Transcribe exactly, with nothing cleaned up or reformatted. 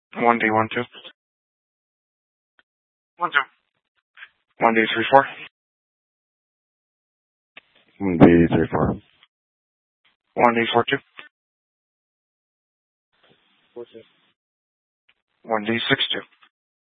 One D one two. One two. One D three four. One D three four. One D four two. Four two. One D six two.